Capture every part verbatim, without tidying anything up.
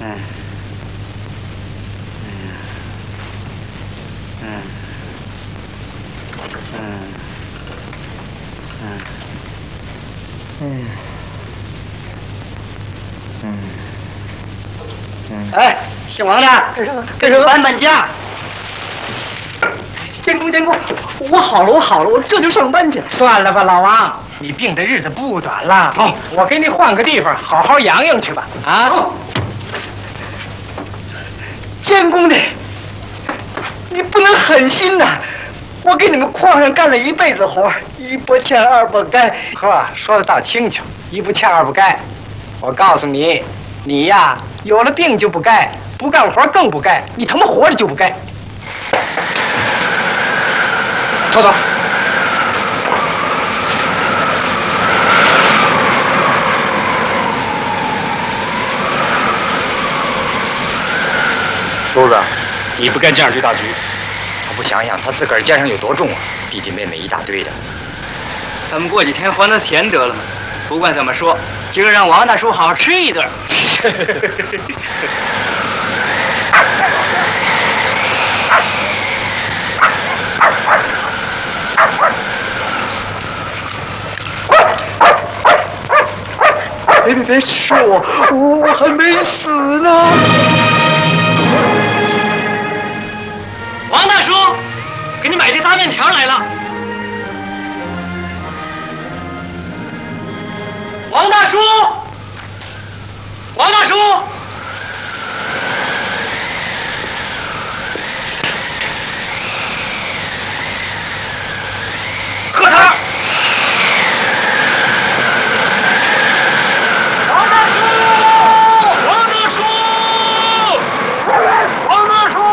嗯，嗯，嗯，嗯，嗯，嗯，嗯。哎，姓王的，干什么？干什么？搬搬家。监工，监工，我好了，我好了，我这就上班去。 算了吧，老王，你病的日子不短了。好、哦，我给你换个地方，好好养养去吧。啊。哦、 监工的，你不能狠心呐！我给你们矿上干了一辈子活，一不欠二不该。 呵，说的倒轻巧，一不欠二不该。我告诉你，你呀，有了病就不该，不干活更不该，你他妈活着就不该。拖走。 柱子，你不该这样对大局。 他不想想他自个儿肩上有多重啊，弟弟妹妹一大堆的。 咱们过几天还他钱得了吗？不管怎么说，今儿让王大叔好好吃一顿。别别别吃我，我我还没死呢！王大叔，给你买这大面条来了。王大叔，王大叔，喝汤。王大叔，王大叔，王大叔。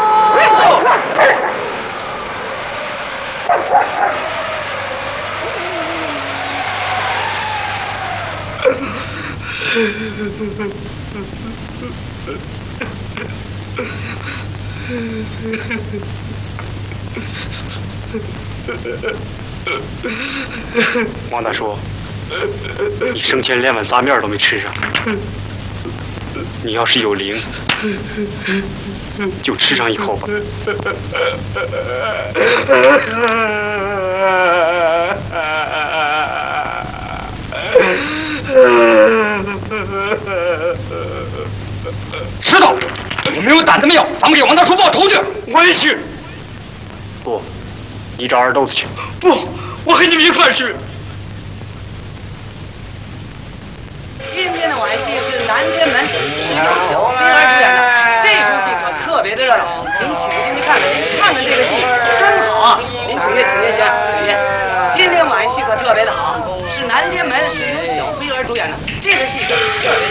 王大叔，你生前连碗杂面都没吃上，你要是有灵，就吃上一口吧。 石头，有没有胆子没有？咱们给王大叔报仇去！ 我也去。不，你找二豆子去。 不，我和你们一块儿去。 今天的晚戏是《南天门》，是由小飞儿主演的。这出戏可特别的热闹，您请进去看看，看看这个戏真好啊！您请便，请便，先生，请便。今天晚戏可特别的好，是《南天门》，是由小飞儿主演的。这个戏可特别的